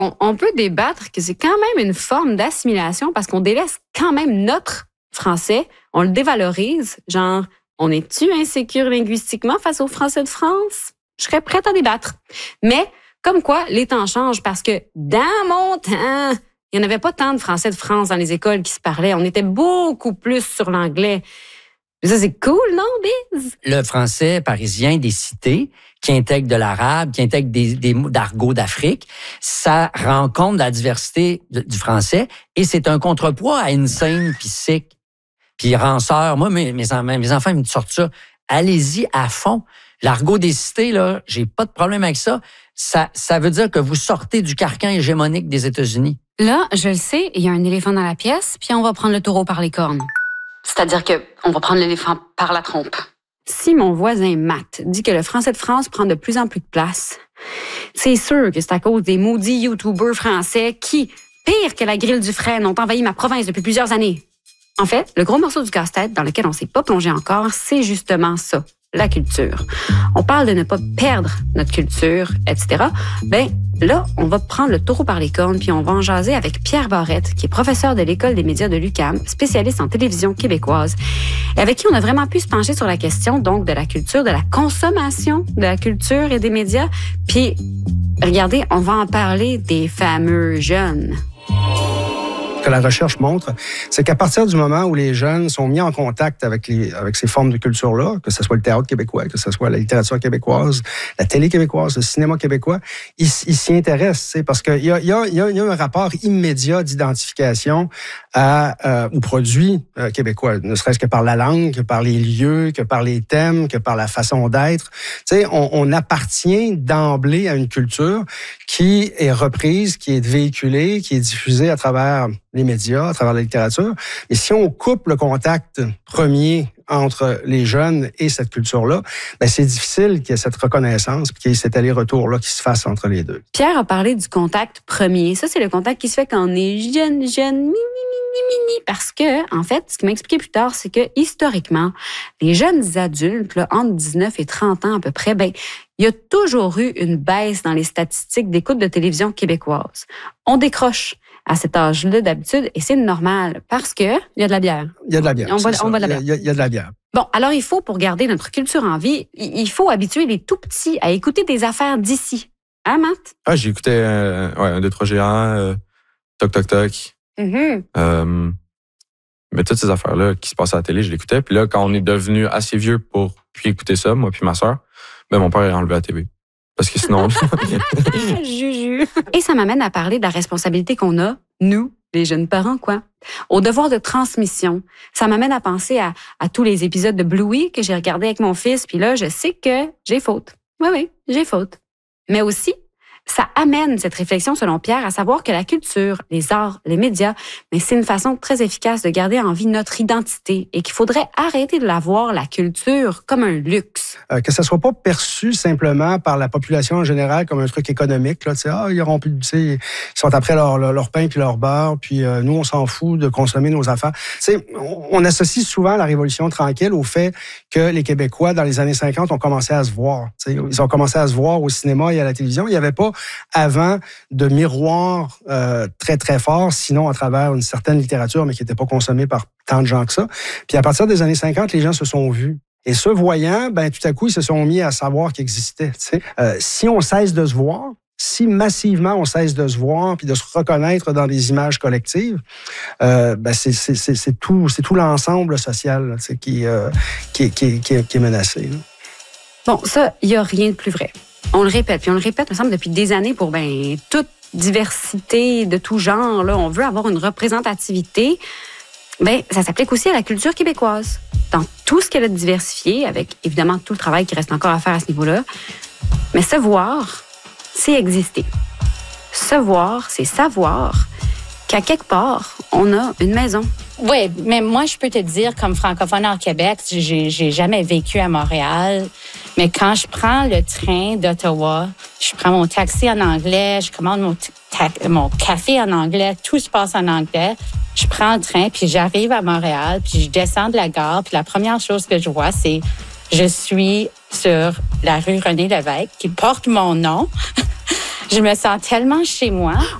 on peut débattre que c'est quand même une forme d'assimilation parce qu'on délaisse quand même notre français, on le dévalorise, genre, on est-tu insécure linguistiquement face au français de France? Je serais prête à débattre. Mais, comme quoi, les temps changent parce que dans mon temps, il n'y en avait pas tant de français de France dans les écoles qui se parlaient. On était beaucoup plus sur l'anglais. Mais ça, c'est cool, non, Biz? Le français parisien des cités, qui intègre de l'arabe, qui intègre des mots d'argot d'Afrique, ça rencontre la diversité du français et c'est un contrepoids à une scène puis sick. Puis ranceur. Moi, mes enfants, ils me sortent ça. Allez-y à fond. L'argot des cités, là, j'ai pas de problème avec ça. Ça veut dire que vous sortez du carcan hégémonique des États-Unis. Là, je le sais, il y a un éléphant dans la pièce, puis on va prendre le taureau par les cornes. C'est-à-dire que on va prendre l'éléphant par la trompe. Si mon voisin Matt dit que le français de France prend de plus en plus de place, c'est sûr que c'est à cause des maudits YouTubers français qui, pire que la grille du frêne, ont envahi ma province depuis plusieurs années. En fait, le gros morceau du casse-tête dans lequel on s'est pas plongé encore, c'est justement ça, la culture. On parle de ne pas perdre notre culture, etc. Ben, là, on va prendre le taureau par les cornes puis on va en jaser avec Pierre Barrette, qui est professeur de l'École des médias de l'UQAM, spécialiste en télévision québécoise, et avec qui on a vraiment pu se pencher sur la question, donc, de la culture, de la consommation de la culture et des médias. Puis, regardez, on va en parler des fameux jeunes. Ce que la recherche montre, c'est qu'à partir du moment où les jeunes sont mis en contact avec ces formes de culture-là, que ce soit le théâtre québécois, que ce soit la littérature québécoise, la télé québécoise, le cinéma québécois, ils s'y intéressent, parce qu'il y a un rapport immédiat d'identification aux produits québécois, ne serait-ce que par la langue, que par les lieux, que par les thèmes, que par la façon d'être. On appartient d'emblée à une culture qui est reprise, qui est véhiculée, qui est diffusée à travers les médias, à travers la littérature. Et si on coupe le contact premier entre les jeunes et cette culture-là, ben c'est difficile qu'il y ait cette reconnaissance, puis qu'il y ait cet aller-retour-là qui se fasse entre les deux. Pierre a parlé du contact premier. Ça, c'est le contact qui se fait quand on est jeune, mini. Parce que, en fait, ce qu'il m'a expliqué plus tard, c'est que, historiquement, les jeunes adultes, là, entre 19 et 30 ans à peu près, ben, il y a toujours eu une baisse dans les statistiques d'écoute de télévision québécoise. On décroche à cet âge-là d'habitude, et c'est normal parce que il y a de la bière. Il y a de la bière. On va de la bière. Il y a de la bière. Bon, alors il faut, pour garder notre culture en vie, il faut habituer les tout-petits à écouter des affaires d'ici. Hein, Matt? Ah, j'écoutais un 2, 3 géants, Toc Toc Toc. Mm-hmm. Mais toutes ces affaires-là qui se passaient à la télé, je l'écoutais. Puis là, quand on est devenu assez vieux pour puis écouter ça, moi puis ma sœur, ben mon père a enlevé la TV. Parce que sinon... Juju. Et ça m'amène à parler de la responsabilité qu'on a, nous, les jeunes parents, quoi. Au devoir de transmission. Ça m'amène à penser à tous les épisodes de Bluey que j'ai regardés avec mon fils. Puis là, je sais que j'ai faute. Oui, j'ai faute. Mais aussi, ça amène cette réflexion, selon Pierre, à savoir que la culture, les arts, les médias, mais c'est une façon très efficace de garder en vie notre identité et qu'il faudrait arrêter de la voir, la culture, comme un luxe. Que ça soit pas perçu simplement par la population en général comme un truc économique. Là, ils auront plus, ils sont après leur pain puis leur beurre, puis nous, on s'en fout de consommer nos affaires. On associe souvent la Révolution tranquille au fait que les Québécois, dans les années 50, ont commencé à se voir. Ils ont commencé à se voir au cinéma et à la télévision. Il n'y avait pas avant de miroir très, très fort, sinon à travers une certaine littérature, mais qui n'était pas consommée par tant de gens que ça. Puis à partir des années 50, les gens se sont vus. Et ce voyant, ben tout à coup, ils se sont mis à savoir qu'il existait. Si on cesse de se voir, si massivement on cesse de se voir puis de se reconnaître dans des images collectives, ben c'est tout l'ensemble social là, qui est menacé. Là. Bon, ça, il n'y a rien de plus vrai. On le répète, me semble, depuis des années pour toute diversité de tout genre. Là, on veut avoir une représentativité. Ça s'applique aussi à la culture québécoise. Dans tout ce qu'elle a diversifié, avec évidemment tout le travail qui reste encore à faire à ce niveau-là. Mais se voir, c'est exister. Se voir, c'est savoir qu'à quelque part, on a une maison. Oui, mais moi, je peux te dire, comme francophone en Québec, j'ai jamais vécu à Montréal. Mais quand je prends le train d'Ottawa, je prends mon taxi en anglais, je commande mon café en anglais, tout se passe en anglais. Je prends le train, puis j'arrive à Montréal, puis je descends de la gare, puis la première chose que je vois, c'est je suis sur la rue René-Lévesque, qui porte mon nom. Je me sens tellement chez moi.